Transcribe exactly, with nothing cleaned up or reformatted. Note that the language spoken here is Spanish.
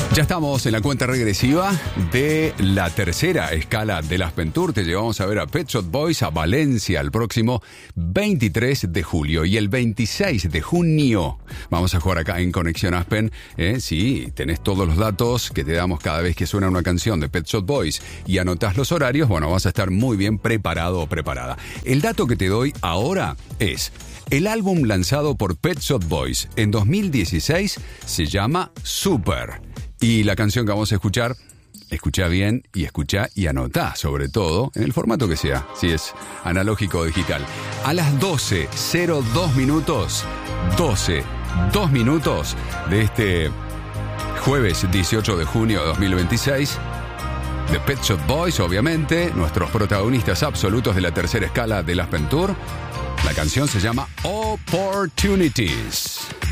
Ya estamos en la cuenta regresiva de la tercera escala del Aspen Tour. Te llevamos a ver a Pet Shop Boys a Valencia el próximo veintitrés de julio. Y el veintiséis de junio vamos a jugar acá en Conexión Aspen. ¿eh? Sí, tenés todos los datos que te damos cada vez que suena una canción de Pet Shop Boys y anotás los horarios. Bueno, vas a estar muy bien preparado o preparada. El dato que te doy ahora es: el álbum lanzado por Pet Shop Boys en dos mil dieciséis se llama Super. Y la canción que vamos a escuchar, escucha bien y escucha y anotá, sobre todo, en el formato que sea, si es analógico o digital. A las doce cero dos minutos, doce, dos minutos de este jueves dieciocho de junio de dos mil veintiséis, de Pet Shop Boys, obviamente, nuestros protagonistas absolutos de la tercera escala del Aspen Tour. La canción se llama Opportunities.